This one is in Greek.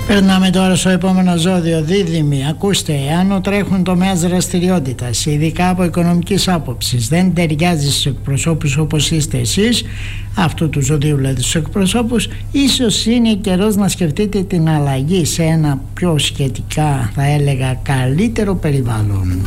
Περνάμε τώρα στο επόμενο ζώδιο. Δίδυμοι, ακούστε, εάν ο τρέχον τομέας δραστηριότητας, ειδικά από οικονομικής άποψης, δεν ταιριάζει στους εκπροσώπους όπως είστε εσείς, αυτού του ζωδίου δηλαδή στους εκπροσώπους, ίσως είναι καιρός να σκεφτείτε την αλλαγή σε ένα πιο σχετικά, θα έλεγα, καλύτερο περιβάλλον.